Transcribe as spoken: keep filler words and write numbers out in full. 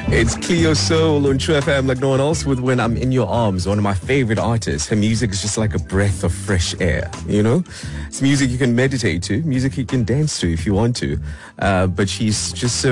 It's Cleo Soul on True F M like no one else with When I'm in Your Arms, one of my favorite artists. Her music is just like a breath of fresh air, you know? It's music you can meditate to, music you can dance to if you want to. Uh, but she's just so